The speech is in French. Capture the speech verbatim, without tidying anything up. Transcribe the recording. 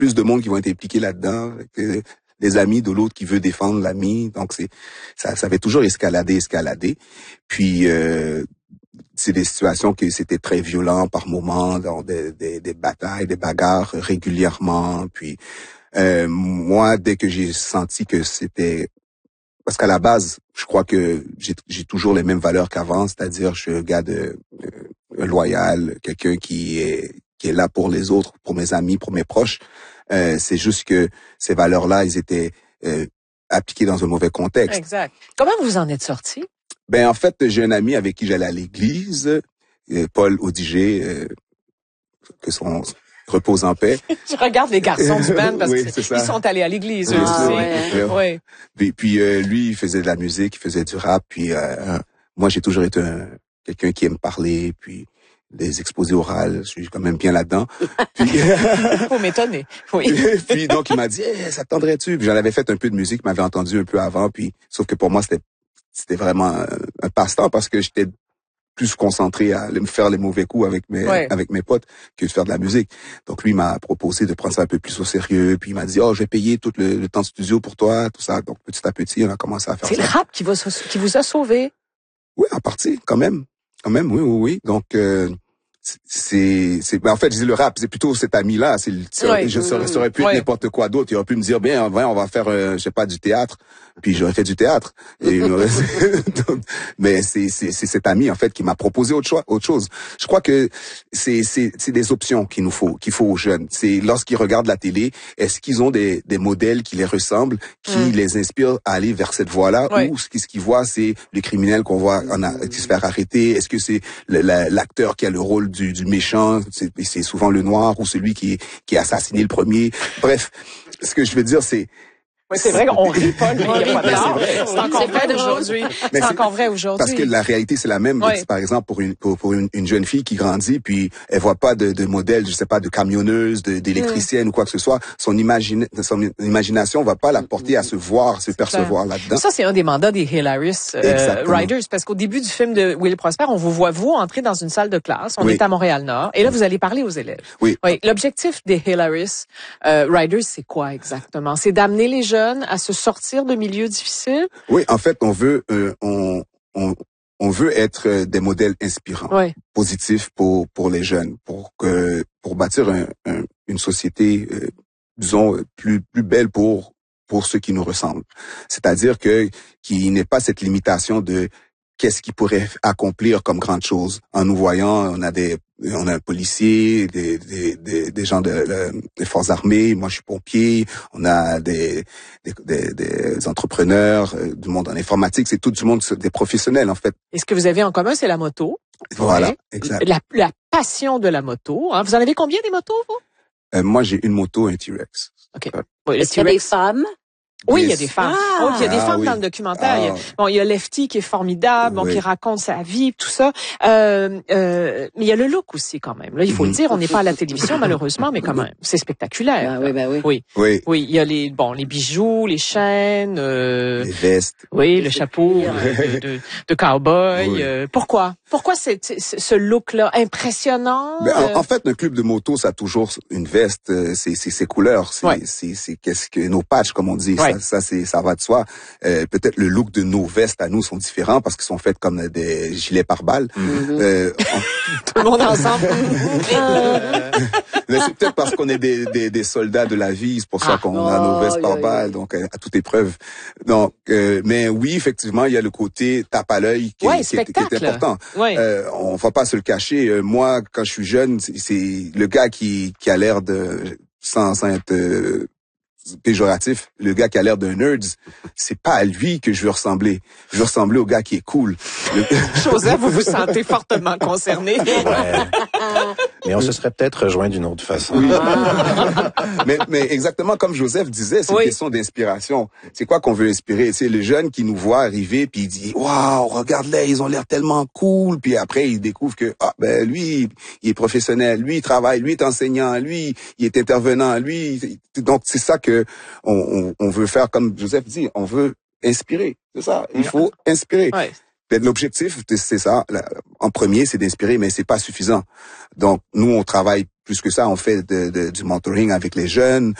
plus de monde qui vont être impliqués là-dedans, que des amis de l'autre qui veut défendre l'ami. Donc c'est ça, ça avait toujours escaladé, escaladé. Puis euh, c'est des situations que c'était très violent par moments, dans des, des, des batailles, des bagarres régulièrement. Puis euh, moi, dès que j'ai senti que c'était... Parce qu'à la base, je crois que j'ai, j'ai toujours les mêmes valeurs qu'avant, c'est-à-dire je suis un gars de, euh, loyal, quelqu'un qui est qui est là pour les autres, pour mes amis, pour mes proches. Euh, c'est juste que ces valeurs-là, ils étaient euh, appliquées dans un mauvais contexte. Exact. Comment vous en êtes sorti? Ben en fait, j'ai un ami avec qui j'allais à l'église, euh, Paul Audiger, euh, que son repose en paix. Je regarde les garçons du band parce oui, qu'ils sont allés à l'église eux ah, aussi. Ouais. Ouais. Puis, puis euh, lui, il faisait de la musique, il faisait du rap. Puis euh, moi, j'ai toujours été un, quelqu'un qui aime parler, puis des exposés orales. Je suis quand même bien là-dedans. Puis, faut m'étonner. Oui. puis donc, il m'a dit, hey, ça te tendrait-tu? Puis j'en avais fait un peu de musique, m'avait entendu un peu avant. Puis sauf que pour moi, c'était c'était vraiment un, un passe-temps parce que j'étais plus concentré à me faire les mauvais coups avec mes ouais. avec mes potes que de faire de la musique. Donc lui m'a proposé de prendre ça un peu plus au sérieux, puis il m'a dit "Oh, je vais payer tout le, le temps de studio pour toi", tout ça. Donc petit à petit, on a commencé à faire c'est ça. C'est le rap qui vous a, qui vous a sauvé. Oui, en partie, quand même. Quand même, oui oui oui. Donc euh, c'est c'est ben en fait, je dis le rap, c'est plutôt cet ami-là, c'est ouais. je saurais ça aurait pu être ouais. n'importe quoi d'autre, il aurait pu me dire "Bien, on va faire euh, je sais pas du théâtre." Puis j'aurais fait du théâtre. Et mais c'est c'est c'est cet ami en fait qui m'a proposé autre chose autre chose. Je crois que c'est c'est c'est des options qu'il nous faut qu'il faut aux jeunes. C'est lorsqu'ils regardent la télé, est-ce qu'ils ont des des modèles qui les ressemblent, qui mm. les inspirent à aller vers cette voie-là ouais. ou ce qu'ils voient c'est les criminels qu'on voit en a, qui se faire arrêter, est-ce que c'est le, la, l'acteur qui a le rôle du du méchant, c'est c'est souvent le noir ou celui qui qui a assassiné le premier. Bref, ce que je veux dire c'est oui, c'est vrai qu'on rit pas, mais il y a pas de c'est encore vrai aujourd'hui. C'est, c'est encore vrai aujourd'hui. Parce que la réalité, c'est la même. Oui. Par exemple, pour une pour, pour une, une jeune fille qui grandit, puis elle voit pas de, de modèle, je sais pas, de camionneuse, de, d'électricienne mm. ou quoi que ce soit, son, imagine, son imagination va pas la porter à se voir, se c'est percevoir clair. Là-dedans. Ça, c'est un des mandats des Hilarious euh, Riders, parce qu'au début du film de Will Prosper, on vous voit, vous, entrer dans une salle de classe. On oui. est à Montréal-Nord, et là, vous allez parler aux élèves. Oui. oui. L'objectif des Hilarious euh, Riders, c'est quoi exactement? C'est d'amener les jeunes à se sortir de milieux difficiles? Oui, en fait, on veut, euh, on, on, on veut être des modèles inspirants, oui. positifs pour pour les jeunes, pour que pour bâtir un, un, une société, euh, disons plus plus belle pour pour ceux qui nous ressemblent. C'est-à-dire que qu'il n'ait pas cette limitation de qu'est-ce qu'il pourrait accomplir comme grande chose. En nous voyant, on a des on a un policier, des des des, des gens de, de des forces armées, moi je suis pompier, on a des des, des, des entrepreneurs, euh, du monde en informatique, c'est tout du monde des professionnels en fait. Et ce que vous avez en commun, c'est la moto. Voilà, ouais. exact. La la passion de la moto, hein. Vous en avez combien des motos vous? Euh, moi j'ai une moto, un T-Rex. OK. Euh, oui, Est-ce qu'il y a des femmes? Oui, il y a des femmes. Ah, oh, il y a des ah, femmes oui. dans le documentaire. Ah. Il y a, bon, il y a Lefty qui est formidable, bon, oui. qui raconte sa vie, tout ça. Euh, euh, mais il y a le look aussi quand même. Là, il faut mm-hmm. le dire, on n'est pas à la télévision malheureusement, mais quand même, c'est spectaculaire. Ah, oui, bah oui. Oui. Oui. Oui, il y a les bon, les bijoux, les chaînes, euh, les vestes. Oui, le chapeau de, de, de cowboy. Oui. Euh, pourquoi Pourquoi c'est, c'est, ce look-là impressionnant? Ben, en, euh... en fait, un club de moto, ça a toujours une veste, c'est c'est ses couleurs, c'est ouais. c'est c'est qu'est-ce que nos patchs comme on dit, ouais. ça ça c'est ça va de soi. Euh, peut-être le look de nos vestes à nous sont différents parce qu'ils sont faits comme des gilets pare-balles. Mm-hmm. Euh, on... Tout le monde ensemble. Mais c'est peut-être parce qu'on est des, des des soldats de la vie, c'est pour ça ah, qu'on oh, a nos vestes pare-balles, donc à toute épreuve. Donc, euh, mais oui, effectivement, il y a le côté tape à l'œil qui, ouais, qui, est, qui est important. Ouais. Euh, on va pas se le cacher. Euh, moi, quand je suis jeune, c'est, c'est le gars qui qui a l'air de sans sans être euh, péjoratif, le gars qui a l'air d'un nerd, c'est pas à lui que je veux ressembler. Je veux ressembler au gars qui est cool. Le... Joseph, vous vous sentez fortement concerné. Ouais. Mais on se serait peut-être rejoint d'une autre façon. Oui. mais, mais exactement comme Joseph disait, c'est oui. une question d'inspiration. C'est quoi qu'on veut inspirer? C'est le jeune qui nous voit arriver puis il dit « Waouh, regarde-les, ils ont l'air tellement cool. » Puis après, il découvre que ah ben lui, il est professionnel, lui, il travaille, lui, il est enseignant, lui, il est intervenant, lui. Donc, c'est ça que on, on, on veut faire, comme Joseph dit, on veut inspirer. C'est ça, il faut inspirer. Ouais. L'objectif, c'est ça. En premier, c'est d'inspirer, mais c'est pas suffisant. Donc, nous, on travaille plus que ça, on fait de, de, du mentoring avec les jeunes.